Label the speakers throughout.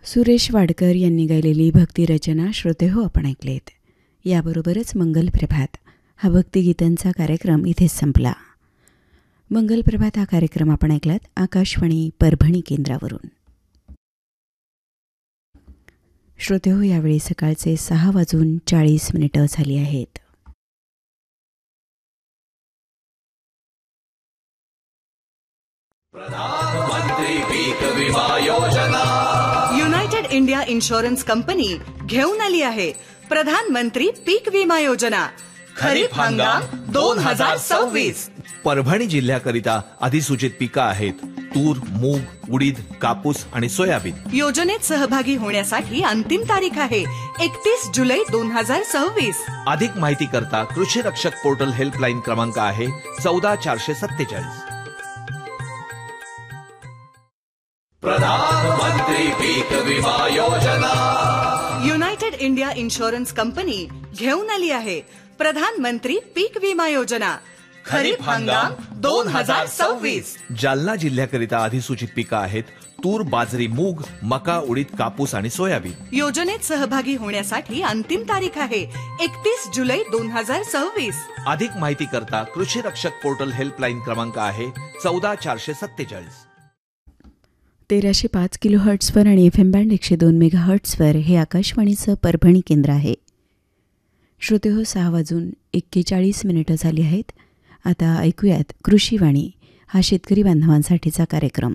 Speaker 1: सुरेश वाडकर यांनी गायलेली भक्तिरचना श्रोतेहो आपण ऐकलेत. याबरोबरच मंगलप्रभात हा भक्तिगीतांचा कार्यक्रम इथेच संपला. मंगलप्रभात हा कार्यक्रम आपण ऐकलात आकाशवाणी परभणी केंद्रावरून. श्रोतेहो, यावेळी सकाळचे 6:40 झाली आहेत.
Speaker 2: प्रधानमंत्री पीक विमा योजना.
Speaker 3: युनायटेड इंडिया इन्शुरन्स कंपनी घेऊन आली आहे प्रधानमंत्री पीक विमा योजना. खरीप हंगाम 2026.
Speaker 2: परभणी जिल्ह्याकरिता अधिसूचित पिकं आहेत तूर, मूग, उडीद, कापूस आणि सोयाबीन.
Speaker 3: योजनेत सहभागी होण्यासाठी अंतिम तारीख आहे 31 जुलै 2026.
Speaker 2: अधिक माहिती करता कृषी रक्षक पोर्टल हेल्पलाईन क्रमांक आहे 14447. प्रधानमंत्री पीक विमा योजना.
Speaker 3: युनायटेड इंडिया इन्शुरन्स कंपनी घेऊन आली आहे प्रधानमंत्री पीक विमा योजना. खरीप हंगाम 2026.
Speaker 2: जालना जिल्ह्याकरिता अधिसूचित पिकं आहेत तूर, बाजरी, मूग, मका, उडीद, कापूस आणि सोयाबीन.
Speaker 3: योजनेत सहभागी होण्यासाठी अंतिम तारीख आहे 31 जुलै 2026.
Speaker 2: अधिक माहिती करता कृषी रक्षक पोर्टल हेल्पलाईन क्रमांक आहे 14447.
Speaker 1: 1305 किलोहर्ट्झवर आणि FM बँड 102 मेगाहर्ट्झवर हे आकाशवाणीचं परभणी केंद्र आहे. श्रोतेहो, 6:41 झाली आहेत. आता ऐकूयात कृषीवाणी हा शेतकरी बांधवांसाठीचा कार्यक्रम.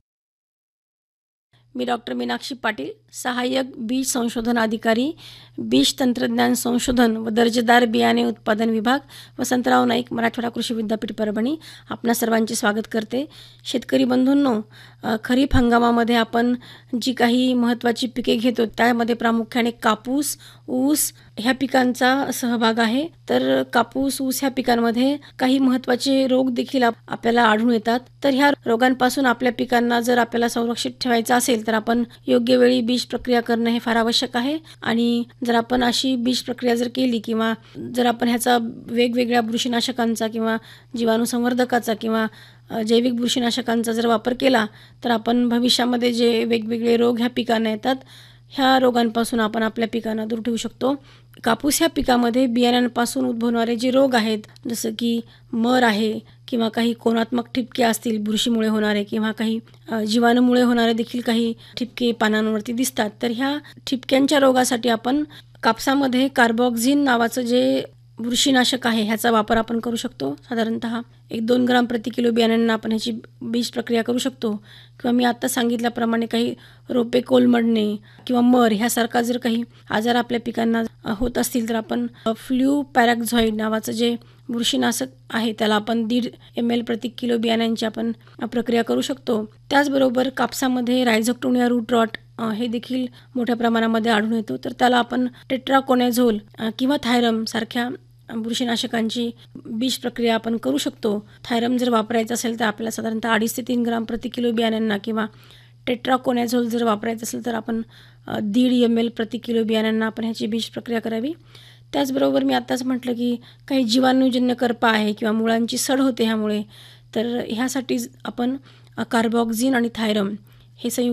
Speaker 4: मी डॉक्टर मीनाक्षी पाटील, सहाय्यक बीज संशोधन अधिकारी, बीज तंत्रज्ञान संशोधन व दर्जेदार बियाणे उत्पादन विभाग, वसंतराव नाईक, मराठवाडा कृषी विद्यापीठ परभणी. आपणा सर्वांचे स्वागत करते. शेतकरी बंधूंनो, खरीप हंगामामध्ये आपण जी काही महत्त्वाची पिके घेतो त्यामध्ये प्रामुख्याने कापूस, ऊस ह्या पिकांचा सहभाग आहे. तर कापूस, ऊस ह्या पिकांमध्ये काही महत्त्वाचे रोग देखील आपल्याला आढळून येतात. तर ह्या रोगांपासून आपल्या पिकांना जर आपल्याला संरक्षित ठेवायचं असेल तर आपण योग्य वेळी बीज प्रक्रिया करणं हे फार आवश्यक आहे. आणि जर आपण अशी बीज प्रक्रिया जर केली किंवा जर आपण ह्याचा वेगवेगळ्या बुरशीनाशकांचा किंवा जीवाणुसंवर्धकाचा किंवा जैविक बुरशीनाशकांचा जर वापर केला तर आपण भविष्यामध्ये जे वेगवेगळे रोग ह्या पिकांना येतात ह्या रोगांपासून आपण आपल्या पिकांना दूर ठेवू शकतो. कापूस ह्या पिकामध्ये बियाण्यांपासून उद्भवणारे जे रोग आहेत, जसं की मर आहे किंवा काही कोणात्मक ठिपके असतील बुरशीमुळे होणारे किंवा काही जीवाणूमुळे होणारे देखील काही ठिपके पानांवरती दिसतात. तर ह्या ठिपक्यांच्या रोगासाठी आपण कापसामध्ये कार्बोक्झिन नावाचं जे बुरशीनाशक आहे ह्याचा वापर आपण करू शकतो. साधारणतः 1-2 ग्राम प्रति किलो बियाण्यांना आपण ह्याची बीज प्रक्रिया करू शकतो. किंवा मी आत्ता सांगितल्याप्रमाणे काही रोपे कोलमडणे किंवा मर ह्यासारखा जर काही आजार आपल्या पिकांना होत असतील तर आपण फ्ल्यूपॅराक्झॉइड नावाचं जे बुरशीनाशक आहे त्याला आपण 1.5 ml प्रति किलो बियाण्यांची आपण प्रक्रिया करू शकतो. त्याचबरोबर कापसामध्ये रायझोक्टोनिया रूट रॉट हे देखील मोठ्या प्रमाणामध्ये आढळून येतो. तर त्याला आपण टेट्राकोनॅझोल किंवा थायरम सारख्या बुरशीनाशकांची बीज प्रक्रिया आपण करू शकतो. थायरम जर वापरायचं असेल तर आपल्याला साधारणतः 2.5 ते 3 ग्राम प्रति किलो बियाण्यांना किंवा टेट्राकोनॅझोल जर वापरायचं असेल तर आपण 1.5 ml प्रति किलो बियाण्यांना आपण ह्याची बीज प्रक्रिया करावी. त्याचबरोबर मी आत्ताच म्हटलं की काही जीवाणूजन्य करपा आहे किंवा मुळांची सड होते ह्यामुळे, तर ह्यासाठी आपण कार्बोक्झिन आणि थायरम हे संयुक्त